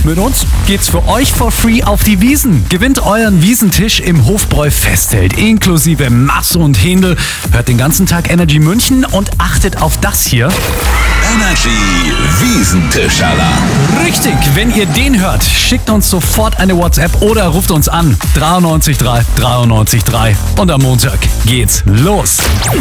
Mit uns geht's für euch for free auf die Wiesn. Gewinnt euren Wiesentisch im Hofbräu-Festzelt inklusive Mass und Händel. Hört den ganzen Tag Energy München und achtet auf das hier. Energy Wiesentisch-Alarm. Richtig, wenn ihr den hört, schickt uns sofort eine WhatsApp oder ruft uns an. 93 3 93 3. Und am Montag geht's los.